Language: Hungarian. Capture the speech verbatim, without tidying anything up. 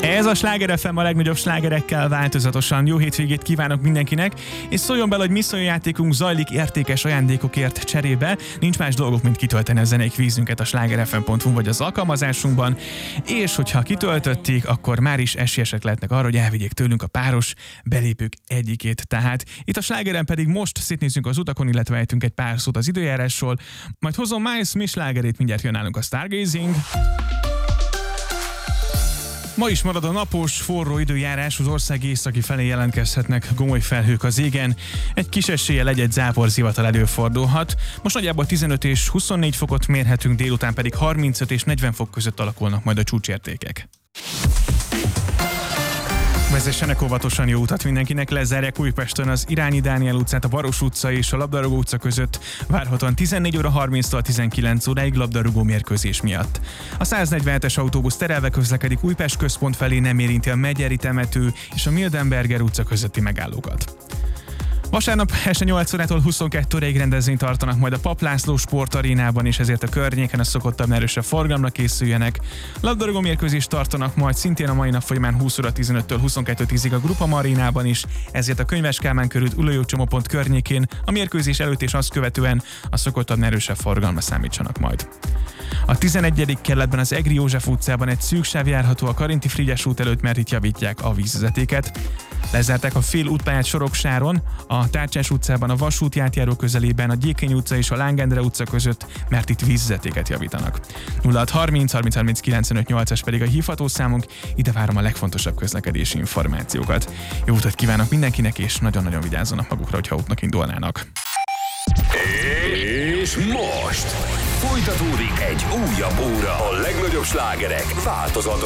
Ez a Sláger ef em a legnagyobb slágerekkel változatosan. Jó hétvégét kívánok mindenkinek, és szóljon bele, hogy misszonjátékunk zajlik értékes ajándékokért cserébe. Nincs más dolgok, mint kitölteni a zenei kvízünket a slágerfm pont hu vagy az alkalmazásunkban, és hogyha kitöltötték, akkor már is esélyesek lehetnek arra, hogy elvigyék tőlünk a páros belépők egyikét. Tehát itt a Slágeren pedig most szétnézzünk az utakon, illetve ejtünk egy pár szót az időjárásról, majd hozom Miles Smith slágerét, mindjárt jön nálunk a Stargazing. Ma is marad a napos, forró időjárás, az ország északi felé jelentkezhetnek gomoly felhők az égen. Egy kis eséllyel egy-egy záporzivatal előfordulhat. Most nagyjából tizenöt és huszonnégy fokot mérhetünk, délután pedig harmincöt és negyven fok között alakulnak majd a csúcsértékek. Vezessenek óvatosan, jó utat mindenkinek, lezárják Újpesten az Irányi Dániel utcát, a Baros utca és a Labdarúgó utca között, várhatóan tizennégy óra harminctól tizenkilenc óráig labdarúgó mérkőzés miatt. A száznegyvenhetes autóbusz terelve közlekedik Újpest központ felé, nem érinti a Megyeri temető és a Mildenberger utca közötti megállókat. Vasárnap este nyolc órától huszonkettő óráig rendezvényt tartanak majd a Papp László sportarénában, és ezért a környéken a szokottabb erősebb forgalomra készüljenek. Labdarúgó mérkőzést tartanak majd szintén a mai nap folyamán húsz óra tizenöttől huszonkettő tízig a Grupama arénában is, ezért a Könyves Kálmán körút Ülőjó csomópont környékén a mérkőzés előtt és azt követően a szokottabb erősebb forgalomra számítsanak majd. A tizenegyedik kerületben az Egri József utcában egy szűk sáv járható a Karinti Frigyes út előtt, mert itt javítják a vízvezetéket. Lezárták a fél útpályát Soroksáron, a Tárcsás utcában, a Vasúti átjáró közelében, a Gyékény utca és a Lángendre utca között, mert itt vízvezetéket javítanak. nulla hat harminc harminc harminc kilencvenöt nyolcas pedig a hívható számunk, ide várom a legfontosabb közlekedési információkat. Jó utat kívánok mindenkinek, és nagyon-nagyon vigyázzanak magukra, hogyha útnak indulnának. És most folytatódik egy újabb óra a legnagyobb slágerek változatlan